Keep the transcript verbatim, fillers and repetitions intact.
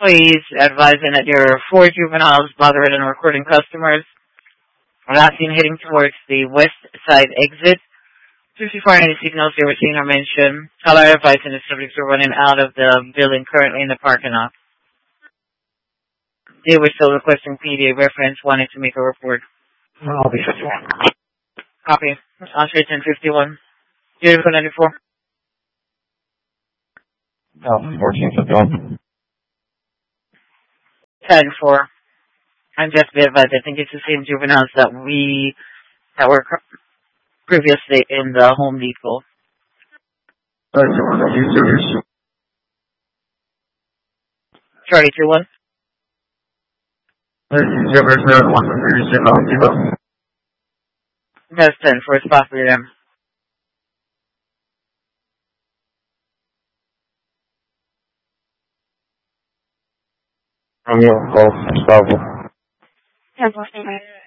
Please advising that there are four juveniles bothering and recording customers. Last seen heading towards the west side exit. If you find any signals they were seen or mentioned, call our advising the subjects are running out of the building currently in the parking lot. They were still requesting P D A reference, wanting to make a report. I'll be fifty-one. Copy. Answer ten fifty-one. zero four ninety-four. No, fourteen fifty-one. ten four. I'm just be advised, I think it's the same juveniles that we, that were previously in the Home Depot. Charlie two one. That's ten for it's possibly them. I'm your call. Stop.